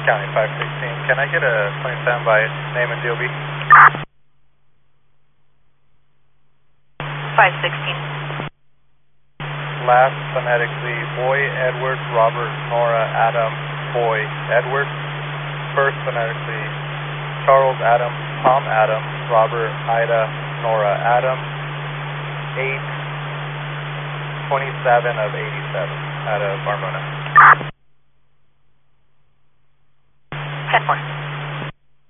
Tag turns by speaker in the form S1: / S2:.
S1: County 516. Can I get a 27 by name and DOB?
S2: 516.
S1: Last phonetically, Boy, Edward, Robert, Nora, Adam, Boy, Edward. First phonetically, Charles, Adam, Tom, Adam, Robert, Ida, Nora, Adam. 8/27 of 87 out of Barmona.